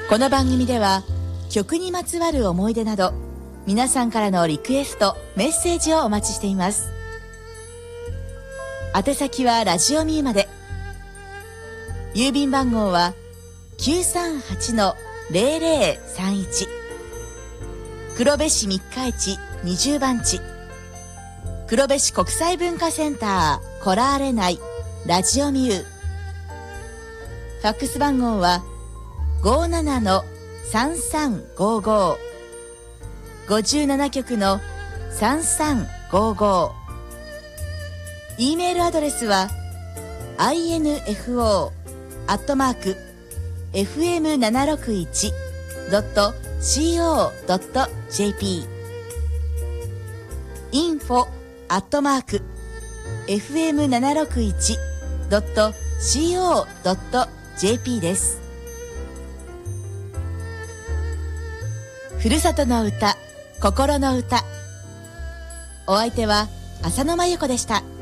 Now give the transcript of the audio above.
この番組では曲にまつわる思い出など皆さんからのリクエスト、メッセージをお待ちしています。宛先はラジオミーまで。郵便番号は 938-0031 黒部市三日市20番地黒部市国際文化センターコラーレ内ラジオミュー。ファックス番号は 57-3355 57局の3355。 E メールアドレスは info@fm761.co.jp info@fm761.co.jp です。ふるさとの歌、心の歌。お相手は浅野真由子でした。